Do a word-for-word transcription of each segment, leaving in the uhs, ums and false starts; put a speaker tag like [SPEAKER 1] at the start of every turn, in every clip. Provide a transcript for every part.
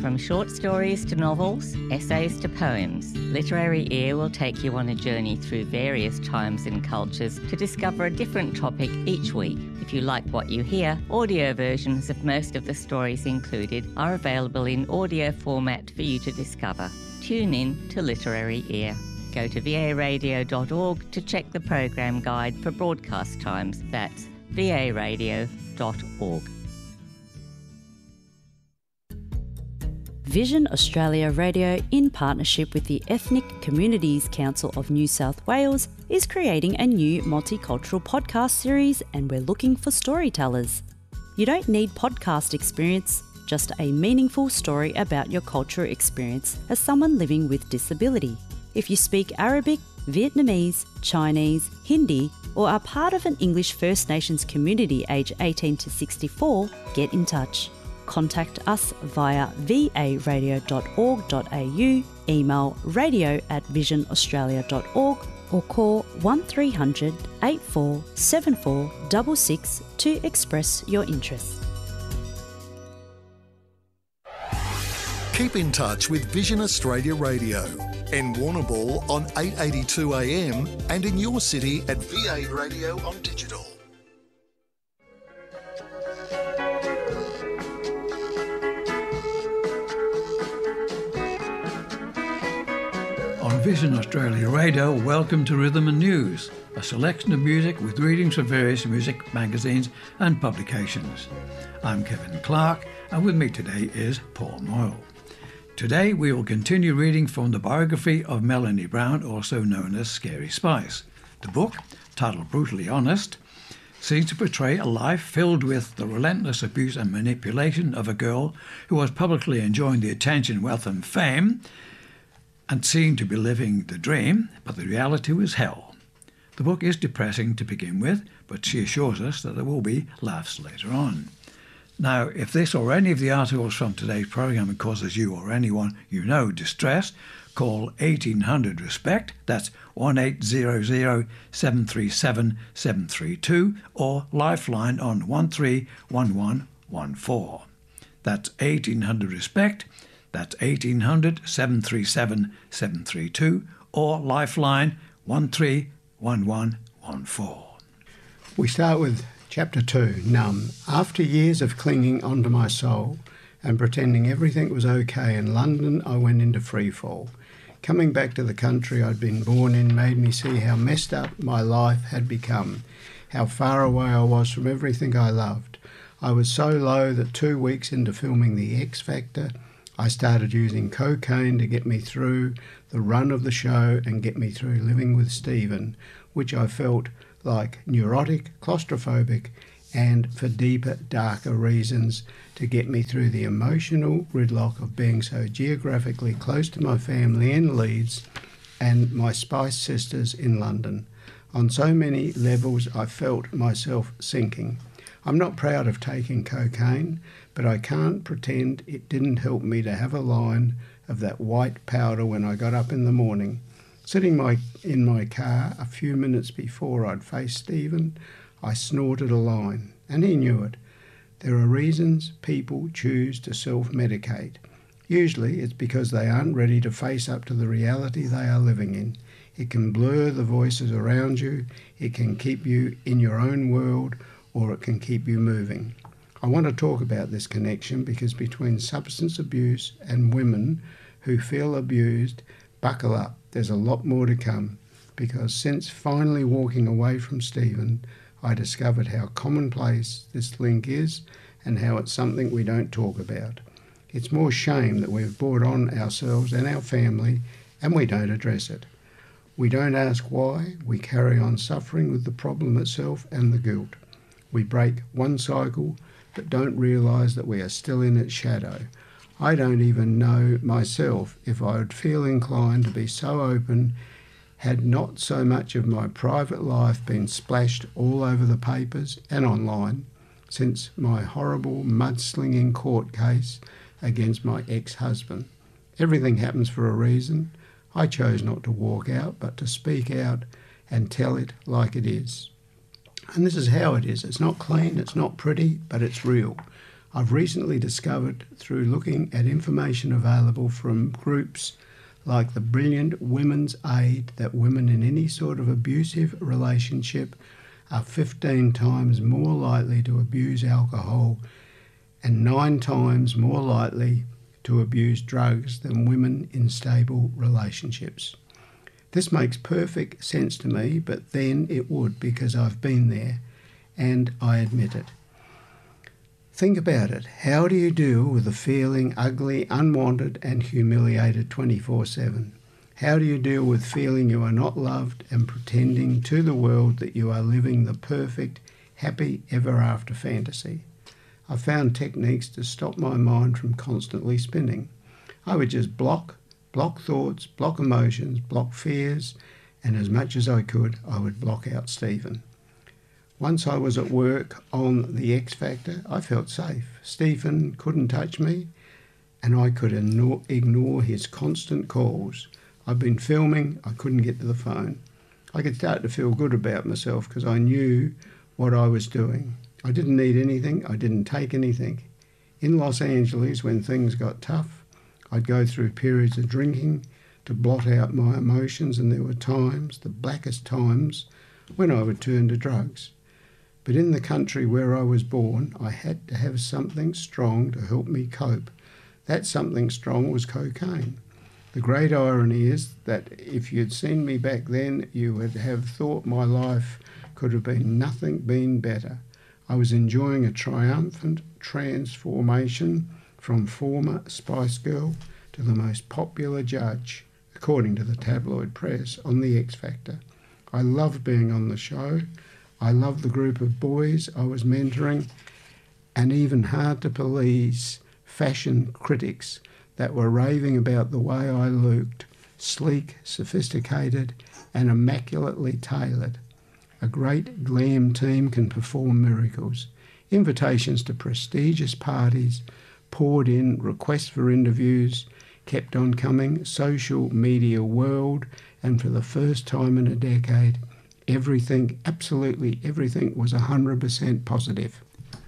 [SPEAKER 1] From short stories to novels, essays to poems, Literary Ear will take you on a journey through various times and cultures to discover a different topic each week. If you like what you hear, audio versions of most of the stories included are available in audio format for you to discover. Tune in to Literary Ear. Go to v a radio dot org to check the program guide for broadcast times. That's v a radio dot org.
[SPEAKER 2] Vision Australia Radio, in partnership with the Ethnic Communities Council of New South Wales, is creating a new multicultural podcast series, and we're looking for storytellers. You don't need podcast experience, just a meaningful story about your cultural experience as someone living with disability. If you speak Arabic, Vietnamese, Chinese, Hindi, or are part of an English First Nations community aged eighteen to sixty-four, get in touch. Contact us via v a radio dot org dot a u, email radio at vision australia dot org, or call one three hundred, eight four seven four six six to express your interest.
[SPEAKER 3] Keep in touch with Vision Australia Radio in Warrnambool on eight eighty-two A M and in your city at V A Radio on digital.
[SPEAKER 4] On Vision Australia Radio, welcome to Rhythm and News, a selection of music with readings from various music magazines and publications. I'm Kevin Clark, and with me today is Paul Moyle. Today we will continue reading from the biography of Melanie Brown, also known as Scary Spice. The book, titled Brutally Honest, seems to portray a life filled with the relentless abuse and manipulation of a girl who was publicly enjoying the attention, wealth and fame, and seemed to be living the dream, but the reality was hell. The book is depressing to begin with, but she assures us that there will be laughs later on. Now, if this or any of the articles from today's programme causes you or anyone you know distress, call eighteen hundred RESPECT, that's one eight hundred, seven three seven, seven three two, or Lifeline on one three one one one four. That's eighteen hundred RESPECT, that's eighteen hundred, seven three seven, seven three two, or Lifeline one three one one one four.
[SPEAKER 5] We start with Chapter two, Numb. After years of clinging onto my soul and pretending everything was okay in London, I went into freefall. Coming back to the country I'd been born in made me see how messed up my life had become, how far away I was from everything I loved. I was so low that two weeks into filming The X Factor, I started using cocaine to get me through the run of the show and get me through living with Stephen, which I felt like neurotic, claustrophobic, and for deeper, darker reasons to get me through the emotional gridlock of being so geographically close to my family in Leeds and my Spice sisters in London. On so many levels, I felt myself sinking. I'm not proud of taking cocaine, but I can't pretend it didn't help me to have a line of that white powder when I got up in the morning. Sitting my, in my car a few minutes before I'd face Stephen, I snorted a line, and he knew it. There are reasons people choose to self-medicate. Usually it's because they aren't ready to face up to the reality they are living in. It can blur the voices around you, it can keep you in your own world, or it can keep you moving. I want to talk about this connection because between substance abuse and women who feel abused, buckle up. There's a lot more to come, because since finally walking away from Stephen, I discovered how commonplace this link is and how it's something we don't talk about. It's more shame that we've brought on ourselves and our family and we don't address it. We don't ask why, we carry on suffering with the problem itself and the guilt. We break one cycle but don't realise that we are still in its shadow. I don't even know myself if I would feel inclined to be so open had not so much of my private life been splashed all over the papers and online since my horrible mudslinging court case against my ex-husband. Everything happens for a reason. I chose not to walk out, but to speak out and tell it like it is. And this is how it is. It's not clean, it's not pretty, but it's real. I've recently discovered through looking at information available from groups like the brilliant Women's Aid that women in any sort of abusive relationship are fifteen times more likely to abuse alcohol and nine times more likely to abuse drugs than women in stable relationships. This makes perfect sense to me, but then it would because I've been there and I admit it. Think about it. How do you deal with the feeling ugly, unwanted and humiliated twenty-four seven? How do you deal with feeling you are not loved and pretending to the world that you are living the perfect, happy ever after fantasy? I found techniques to stop my mind from constantly spinning. I would just block, block thoughts, block emotions, block fears, and as much as I could, I would block out Stephen. Once I was at work on The X Factor, I felt safe. Stephen couldn't touch me, and I could ignore his constant calls. I've been filming, I couldn't get to the phone. I could start to feel good about myself because I knew what I was doing. I didn't need anything, I didn't take anything. In Los Angeles, when things got tough, I'd go through periods of drinking to blot out my emotions, and there were times, the blackest times, when I would turn to drugs. But in the country where I was born, I had to have something strong to help me cope. That something strong was cocaine. The great irony is that if you'd seen me back then, you would have thought my life could have been nothing been better. I was enjoying a triumphant transformation from former Spice Girl to the most popular judge, according to the tabloid press, on The X Factor. I loved being on the show. I loved the group of boys I was mentoring, and even hard to please fashion critics that were raving about the way I looked, sleek, sophisticated, and immaculately tailored. A great glam team can perform miracles. Invitations to prestigious parties poured in, requests for interviews kept on coming, social media whirled, and for the first time in a decade, everything, absolutely everything, was one hundred percent positive.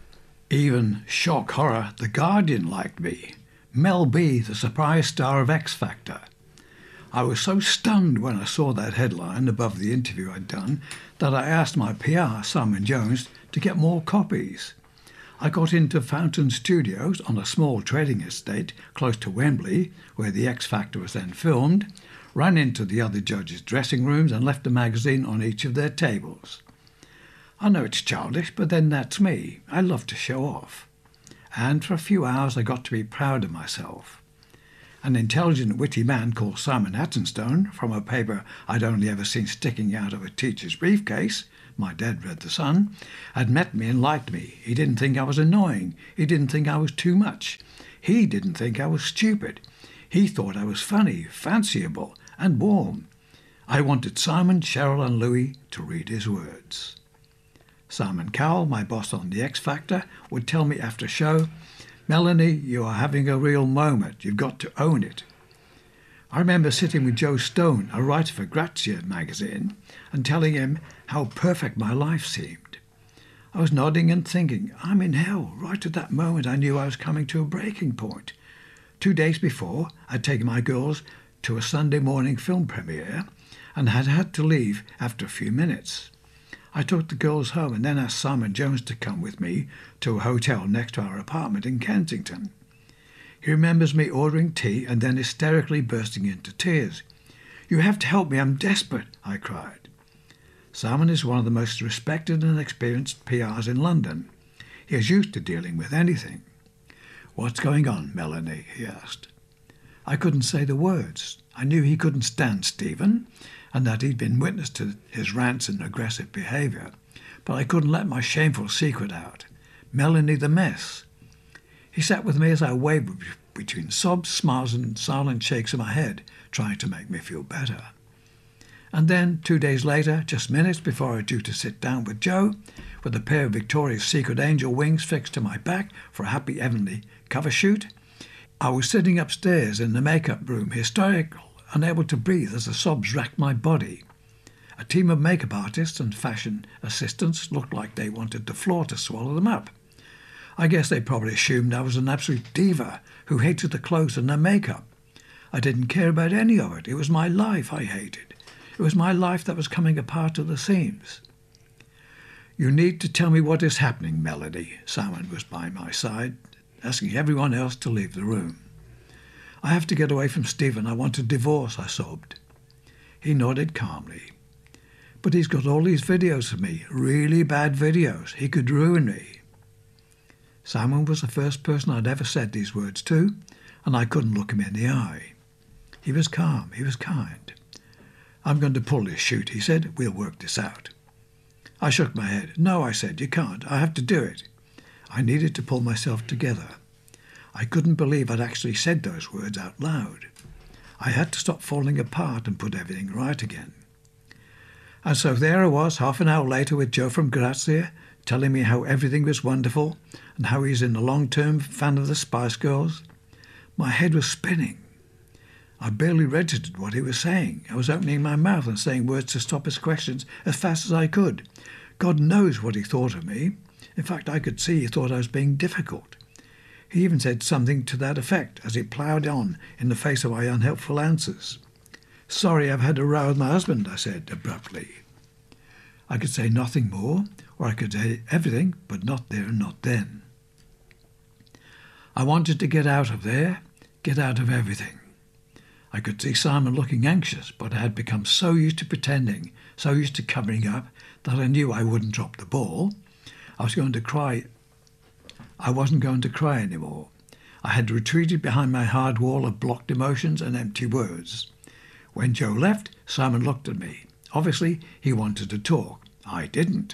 [SPEAKER 4] Even shock horror, The Guardian liked me. Mel B, the surprise star of X Factor. I was so stunned when I saw that headline above the interview I'd done that I asked my P R, Simon Jones, to get more copies. I got into Fountain Studios on a small trading estate close to Wembley, where the X Factor was then filmed, ran into the other judges' dressing rooms and left a magazine on each of their tables. I know it's childish, but then that's me. I love to show off. And for a few hours I got to be proud of myself. An intelligent, witty man called Simon Hattenstone, from a paper I'd only ever seen sticking out of a teacher's briefcase, my dad read The Sun, had met me and liked me. He didn't think I was annoying. He didn't think I was too much. He didn't think I was stupid. He thought I was funny, fanciable, and warm. I wanted Simon, Cheryl and Louis to read his words. Simon Cowell, my boss on The X Factor, would tell me after show, "Melanie, you are having a real moment. You've got to own it." I remember sitting with Joe Stone, a writer for Grazia magazine, and telling him how perfect my life seemed. I was nodding and thinking, I'm in hell. Right at that moment I knew I was coming to a breaking point. Two days before, I'd taken my girls to a Sunday morning film premiere and had had to leave after a few minutes. I took the girls home and then asked Simon Jones to come with me to a hotel next to our apartment in Kensington. He remembers me ordering tea and then hysterically bursting into tears. "You have to help me, I'm desperate," I cried. Simon is one of the most respected and experienced P Rs in London. He is used to dealing with anything. "What's going on, Melanie?" he asked. I couldn't say the words. I knew he couldn't stand Stephen and that he'd been witness to his rants and aggressive behaviour, but I couldn't let my shameful secret out. Melanie the mess. He sat with me as I wavered between sobs, smiles and silent shakes of my head, trying to make me feel better. And then, two days later, just minutes before I was due to sit down with Joe, with a pair of Victoria's Secret angel wings fixed to my back for a Happy Heavenly cover shoot, I was sitting upstairs in the makeup room, hysterical, unable to breathe as the sobs racked my body. A team of makeup artists and fashion assistants looked like they wanted the floor to swallow them up. I guess they probably assumed I was an absolute diva who hated the clothes and the makeup. I didn't care about any of it. It was my life I hated. It was my life that was coming apart at the seams. "You need to tell me what is happening, Melanie." Simon was by my side, asking everyone else to leave the room. "I have to get away from Stephen. I want a divorce," I sobbed. He nodded calmly. "But he's got all these videos of me, really bad videos. He could ruin me." Simon was the first person I'd ever said these words to, and I couldn't look him in the eye. He was calm, he was kind. "I'm going to pull this shoot," he said. "We'll work this out." I shook my head. "No," I said, "you can't. I have to do it." I needed to pull myself together. I couldn't believe I'd actually said those words out loud. I had to stop falling apart and put everything right again. And so there I was, half an hour later with Joe from Grazia, telling me how everything was wonderful and how he's in a long-term fan of the Spice Girls. My head was spinning. I barely registered what he was saying. I was opening my mouth and saying words to stop his questions as fast as I could. God knows what he thought of me. In fact, I could see he thought I was being difficult. He even said something to that effect as he ploughed on in the face of my unhelpful answers. "Sorry, I've had a row with my husband," I said abruptly. I could say nothing more, or I could say everything, but not there and not then. I wanted to get out of there, get out of everything. I could see Simon looking anxious, but I had become so used to pretending, so used to covering up, that I knew I wouldn't drop the ball. I was going to cry. I wasn't going to cry anymore. I had retreated behind my hard wall of blocked emotions and empty words. When Joe left, Simon looked at me. Obviously, he wanted to talk. I didn't.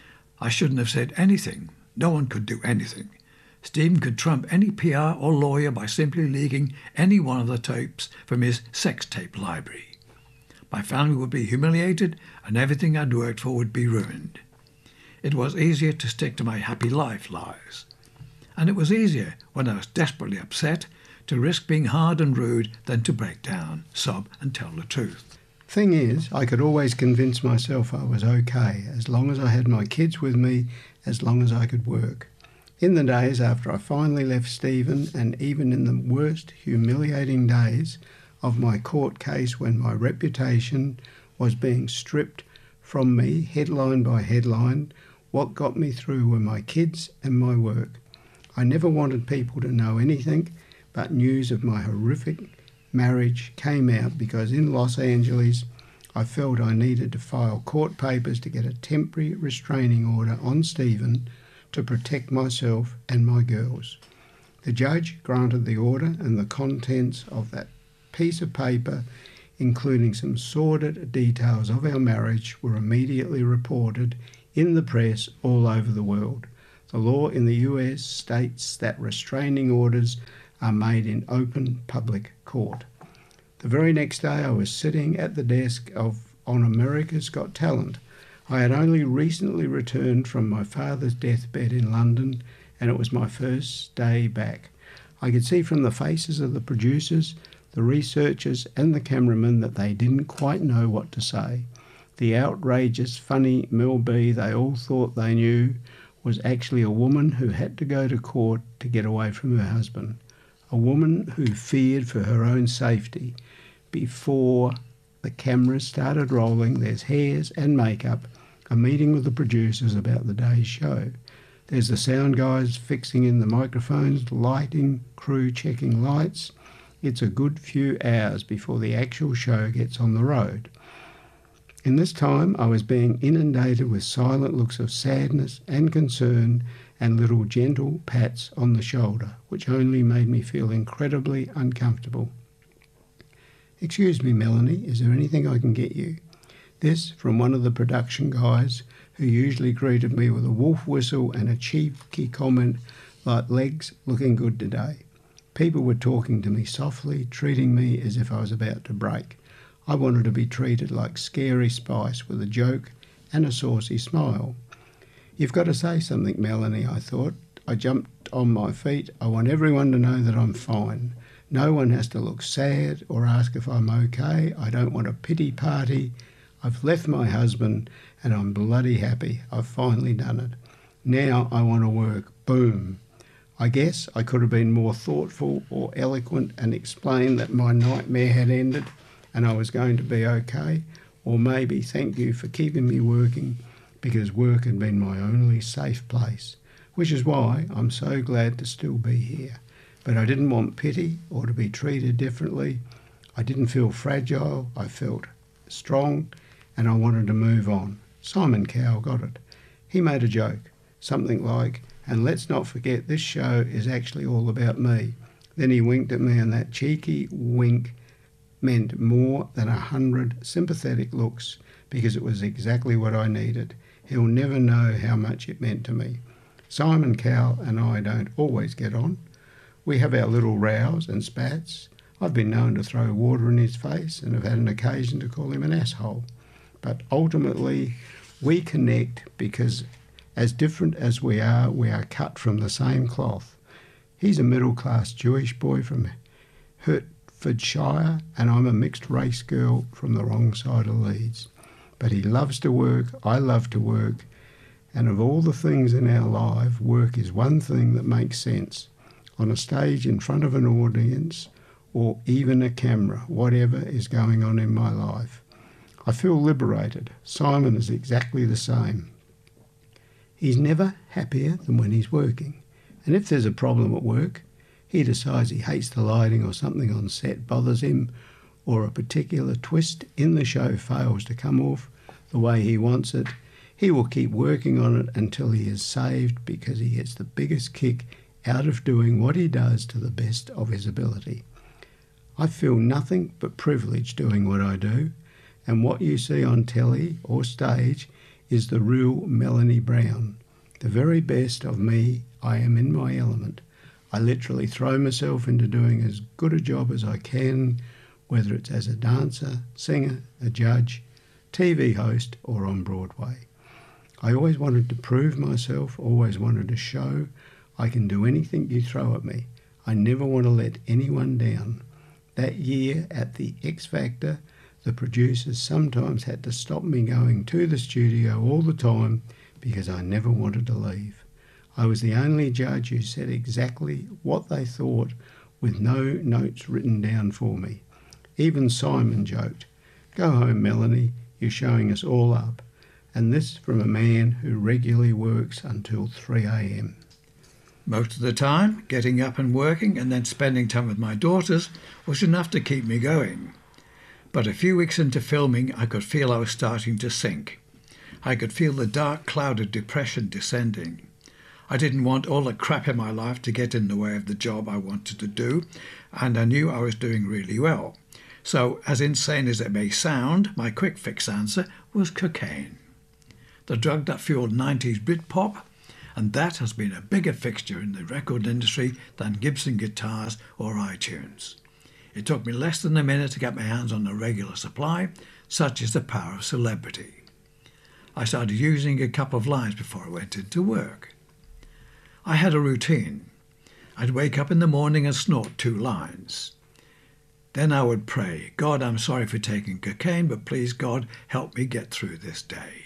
[SPEAKER 4] I shouldn't have said anything. No one could do anything. Stephen could trump any P R or lawyer by simply leaking any one of the tapes from his sex tape library. My family would be humiliated and everything I'd worked for would be ruined. It was easier to stick to my happy life lies. And it was easier, when I was desperately upset, to risk being hard and rude than to break down, sob and tell the truth.
[SPEAKER 5] Thing is, I could always convince myself I was okay, as long as I had my kids with me, as long as I could work. In the days after I finally left Stephen, and even in the worst humiliating days of my court case when my reputation was being stripped from me headline by headline, what got me through were my kids and my work. I never wanted people to know anything, but news of my horrific marriage came out because in Los Angeles I felt I needed to file court papers to get a temporary restraining order on Stephen to protect myself and my girls. The judge granted the order, and the contents of that piece of paper, including some sordid details of our marriage, were immediately reported in the press all over the world. The law in the U S states that restraining orders are made in open public court. The very next day I was sitting at the desk of on America's Got Talent. I had only recently returned from my father's deathbed in London, and it was my first day back. I could see from the faces of the producers, the researchers and the cameramen that they didn't quite know what to say. The outrageous, funny Mel B they all thought they knew was actually a woman who had to go to court to get away from her husband. A woman who feared for her own safety. Before the cameras started rolling, there's hairs and makeup, a meeting with the producers about the day's show. There's the sound guys fixing in the microphones, lighting, crew checking lights. It's a good few hours before the actual show gets on the road. In this time, I was being inundated with silent looks of sadness and concern and little gentle pats on the shoulder, which only made me feel incredibly uncomfortable. "Excuse me, Melanie, is there anything I can get you?" This from one of the production guys, who usually greeted me with a wolf whistle and a cheeky comment like "legs looking good today." People were talking to me softly, treating me as if I was about to break. I wanted to be treated like Scary Spice, with a joke and a saucy smile. "You've got to say something, Melanie," I thought. I jumped on my feet. I want everyone to know that I'm fine. No one has to look sad or ask if I'm okay. I don't want a pity party. I've left my husband and I'm bloody happy. I've finally done it. Now I want to work. Boom. I guess I could have been more thoughtful or eloquent and explained that my nightmare had ended and I was going to be okay, or maybe thank you for keeping me working because work had been my only safe place, which is why I'm so glad to still be here. But I didn't want pity or to be treated differently. I didn't feel fragile, I felt strong, and I wanted to move on. Simon Cowell got it. He made a joke, something like, "And let's not forget this show is actually all about me." Then he winked at me, and that cheeky wink meant more than a hundred sympathetic looks because it was exactly what I needed. He'll never know how much it meant to me. Simon Cowell and I don't always get on. We have our little rows and spats. I've been known to throw water in his face and have had an occasion to call him an asshole. But ultimately, we connect because as different as we are, we are cut from the same cloth. He's a middle-class Jewish boy from Hertfordshire, and I'm a mixed-race girl from the wrong side of Leeds. But he loves to work, I love to work, and of all the things in our life, work is one thing that makes sense. On a stage in front of an audience, or even a camera, whatever is going on in my life. I feel liberated. Simon is exactly the same. He's never happier than when he's working. And if there's a problem at work, he decides he hates the lighting or something on set bothers him, or a particular twist in the show fails to come off the way he wants it, he will keep working on it until he is saved because he gets the biggest kick out of doing what he does to the best of his ability. I feel nothing but privilege doing what I do, and what you see on telly or stage is the real Melanie Brown. The very best of me. I am in my element. I literally throw myself into doing as good a job as I can, whether it's as a dancer, singer, a judge, T V host, or on Broadway. I always wanted to prove myself, always wanted to show I can do anything you throw at me. I never want to let anyone down. That year at the X Factor, the producers sometimes had to stop me going to the studio all the time because I never wanted to leave. I was the only judge who said exactly what they thought with no notes written down for me. Even Simon joked, "Go home, Melanie, you're showing us all up." And this from a man who regularly works until three a.m.
[SPEAKER 4] Most of the time, getting up and working and then spending time with my daughters was enough to keep me going. But a few weeks into filming, I could feel I was starting to sink. I could feel the dark cloud of depression descending. I didn't want all the crap in my life to get in the way of the job I wanted to do, and I knew I was doing really well. So, as insane as it may sound, my quick fix answer was cocaine. The drug that fueled nineties Britpop, and that has been a bigger fixture in the record industry than Gibson guitars or iTunes. It took me less than a minute to get my hands on a regular supply, such is the power of celebrity. I started using a couple of lines before I went into work. I had a routine. I'd wake up in the morning and snort two lines. Then I would pray, "God, I'm sorry for taking cocaine, but please, God, help me get through this day."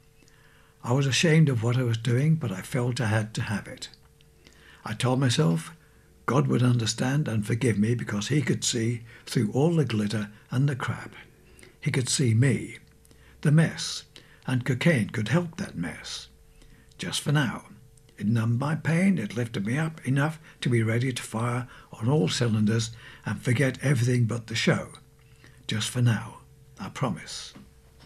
[SPEAKER 4] I was ashamed of what I was doing, but I felt I had to have it. I told myself God would understand and forgive me because he could see through all the glitter and the crap. He could see me, the mess, and cocaine could help that mess. Just for now. It numbed my pain, it lifted me up enough to be ready to fire on all cylinders and forget everything but the show. Just for now, I promise.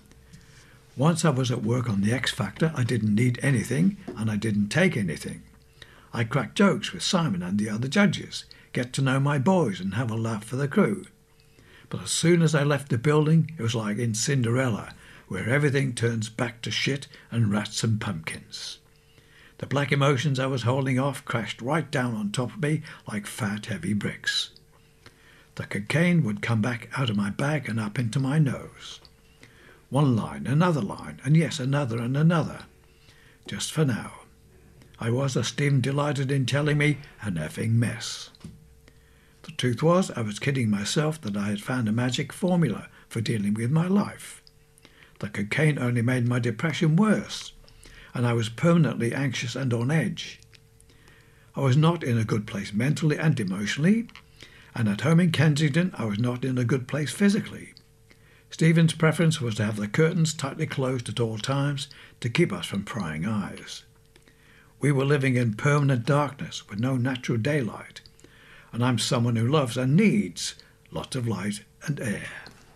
[SPEAKER 4] Once I was at work on the X Factor, I didn't need anything and I didn't take anything. I cracked jokes with Simon and the other judges, get to know my boys and have a laugh for the crew. But as soon as I left the building, it was like in Cinderella, where everything turns back to shit and rats and pumpkins. The black emotions I was holding off crashed right down on top of me like fat, heavy bricks. The cocaine would come back out of my bag and up into my nose. One line, another line, and yes, another and another. Just for now. I was, as Stephen delighted in telling me, an effing mess. The truth was, I was kidding myself that I had found a magic formula for dealing with my life. The cocaine only made my depression worse, and I was permanently anxious and on edge. I was not in a good place mentally and emotionally, and at home in Kensington I was not in a good place physically. Stephen's preference was to have the curtains tightly closed at all times to keep us from prying eyes. We were living in permanent darkness with no natural daylight, and I'm someone who loves and needs lots of light and air.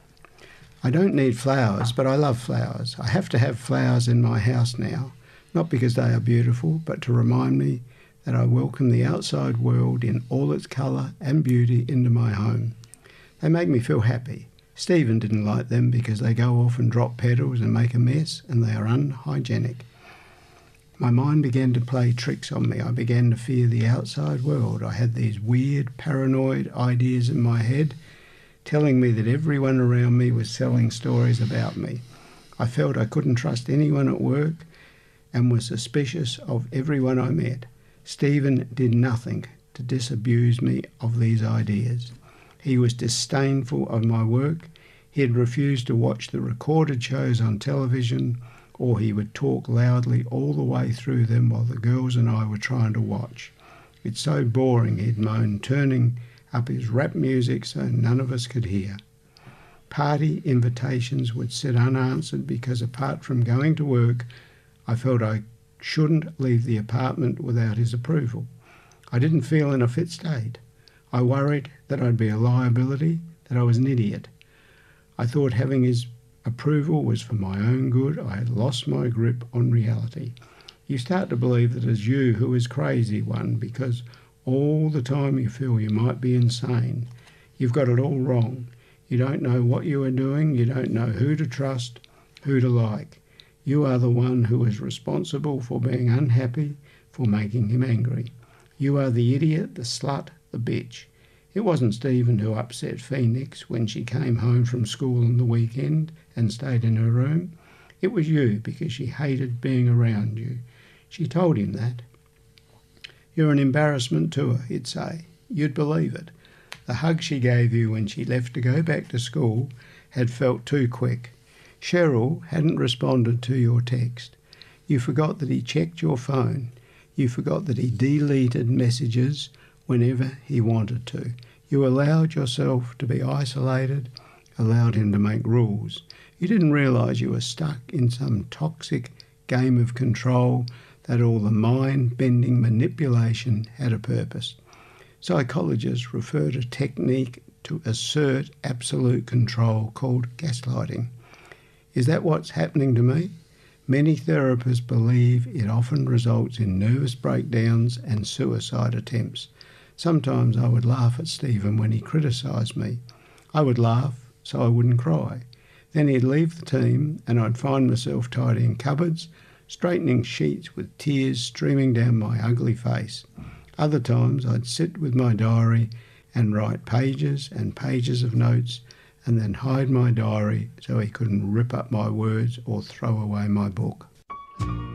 [SPEAKER 5] I don't need flowers, but I love flowers. I have to have flowers in my house now, not because they are beautiful, but to remind me that I welcome the outside world in all its colour and beauty into my home. They make me feel happy. Stephen didn't like them because they go off and drop petals and make a mess, and they are unhygienic. My mind began to play tricks on me. I began to fear the outside world. I had these weird, paranoid ideas in my head telling me that everyone around me was selling stories about me. I felt I couldn't trust anyone at work and was suspicious of everyone I met. Stephen did nothing to disabuse me of these ideas. He was disdainful of my work. He had refused to watch the recorded shows on television, or he would talk loudly all the way through them while the girls and I were trying to watch. It's so boring, he'd moan, turning up his rap music so none of us could hear. Party invitations would sit unanswered because apart from going to work, I felt I shouldn't leave the apartment without his approval. I didn't feel in a fit state. I worried that I'd be a liability, that I was an idiot. I thought having his approval was for my own good. I had lost my grip on reality. You start to believe that it's you who is crazy one, because all the time you feel you might be insane. You've got it all wrong. You don't know what you are doing. You don't know who to trust, who to like. You are the one who is responsible for being unhappy, for making him angry. You are the idiot, the slut, the bitch. It wasn't Stephen who upset Phoenix when she came home from school on the weekend and stayed in her room. It was you, because she hated being around you. She told him that. You're an embarrassment to her, he'd say. You'd believe it. The hug she gave you when she left to go back to school had felt too quick. Cheryl hadn't responded to your text. You forgot that he checked your phone. You forgot that he deleted messages whenever he wanted to. You allowed yourself to be isolated, allowed him to make rules. You didn't realise you were stuck in some toxic game of control, that all the mind-bending manipulation had a purpose. Psychologists refer to a technique to assert absolute control called gaslighting. Is that what's happening to me? Many therapists believe it often results in nervous breakdowns and suicide attempts. Sometimes I would laugh at Stephen when he criticised me. I would laugh so I wouldn't cry. Then he'd leave the team and I'd find myself tidying cupboards, straightening sheets with tears streaming down my ugly face. Other times I'd sit with my diary and write pages and pages of notes, and then hide my diary so he couldn't rip up my words or throw away my book.